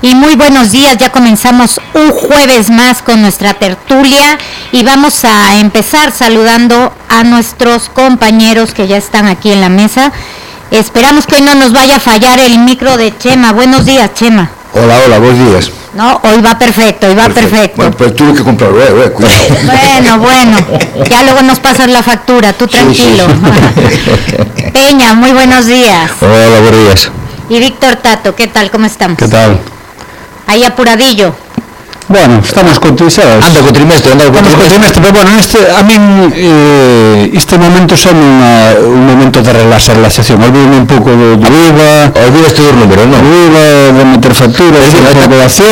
Y muy buenos días, ya comenzamos un jueves más con nuestra tertulia y vamos a empezar saludando a nuestros compañeros que ya están aquí en la mesa. Esperamos que hoy no nos vaya a fallar el micro de Chema. Buenos días, Chema. Hola, buenos días. No, hoy va perfecto, perfecto. Bueno, pues tuve que comprarlo, Bueno, ya luego nos pasas la factura, tú tranquilo. Sí. Peña, muy buenos días. Hola, buenos días. Y Víctor Tato, ¿qué tal? ¿Cómo estamos? ¿Qué tal? Ahí apuradillo. Bueno, estamos con trimestre, pero bueno, a mí este momento son un momento de relaxación, olvídame un pouco do IVA, olvida este número, non? Do IVA, de meter facturas, de aprobación,